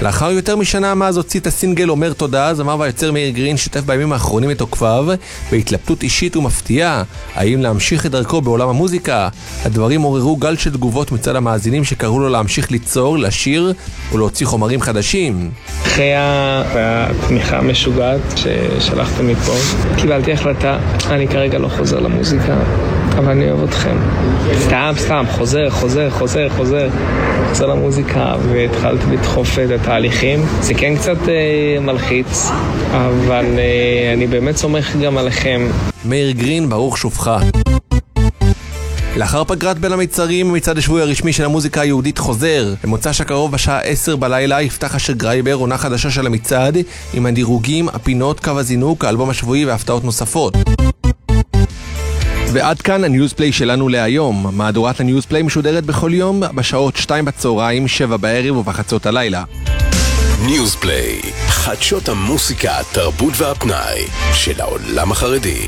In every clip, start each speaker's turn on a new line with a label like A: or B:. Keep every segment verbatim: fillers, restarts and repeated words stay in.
A: לאחר יותר משנה מאז הוציא את הסינגל אומר תודה, זמר והיוצר מאיר גרין שיתף בימים האחרונים את עוקביו בהתלבטות אישית ומפתיעה, האם להמשיך את דרכו בעולם המוזיקה. הדברים עוררו גל של תגובות מצד המאזינים שקראו לו להמשיך ליצור, לשיר ולהוציא חומרים חדשים.
B: אחרי התמיכה המשוגעת ששלחתם מפה, קיבלתי החלטה, אני כרגע לא חוזר למוזיקה, אבל אני אוהב אתכם. סתם, סתם, חוזר, חוזר, חוזר, חוזר, חוזר למוזיקה, והתחלתי לדחוף את התהליכים. זה כן קצת אה, מלחיץ, אבל אה, אני באמת סומך גם עליכם.
A: מאיר גרין, ברוך שובך. לאחר פגרת בין המצרים, המצעד השבועי הרשמי של המוזיקה היהודית חוזר. במוצ"ש הקרוב בשעה עשר בלילה יפתח אשר גרייבר עונה חדשה של המצעד עם הדירוגים, הפינות, קו הזינוק, האלבום השבועי והפתעות נוספות. ועד כאן הניוזפליי שלנו להיום. מהדורת הניוזפליי משודרת בכל יום בשעות שתיים בצהריים, שבע בערב ובחצות הלילה.
C: ניוזפליי, חדשות המוסיקה, התרבות והפנאי של העולם החרדי.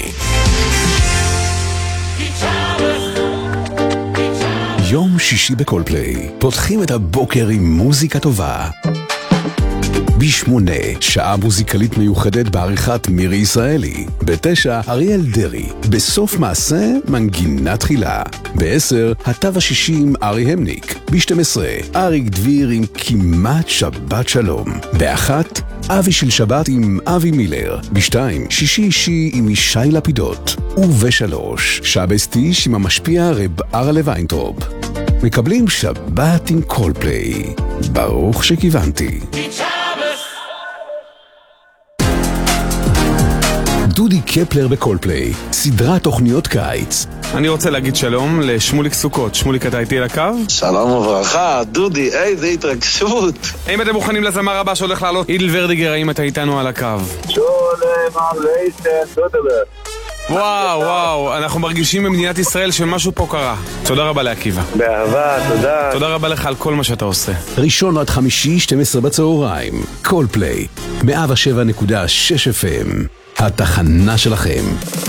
C: יום שישי בכל פליי, פותחים את הבוקר עם מוזיקה טובה. בשמונה, שעה מוזיקלית מיוחדת בעריכת מירי ישראלי. בתשע, אריאל דרי. בסוף מעשה, מנגינה תחילה. בעשר, התו השישי עם ארי המניק. ב-שתים עשרה, אריק דביר עם כמעט שבת שלום. באחת, אבי של שבת עם אבי מילר. בשתיים, שישי אישי עם ישי לפידות. ובשלוש, שבסטיש עם המשפיע רב ארלה ויינטרופ. מקבלים שבת עם קולפליי. ברוך שכיוונתי. דודי קפלר בקולפליי, סדרת תוכניות קיץ.
D: אני רוצה להגיד שלום לשמוליק סוכות. שמוליק, אתה איתי לקו?
E: שלום וברכה, דודי, איזה התרגשות.
D: האם אתם מוכנים לזמר הבא שהולך לעלות? אידל ורדיגר, האם אתה איתנו על הקו?
E: שולם עלייכם, דודלה.
D: וואו, וואו, אנחנו מרגישים במדינת ישראל שמשהו פה קרה. תודה רבה לעקיבא.
E: באהבה, תודה.
D: תודה רבה לך על כל מה שאתה עושה.
C: ראשון עד חמישי, שתים עשרה בצהריים. קולפליי, מאה שבע נקודה שש אף אם. התחנה שלכם.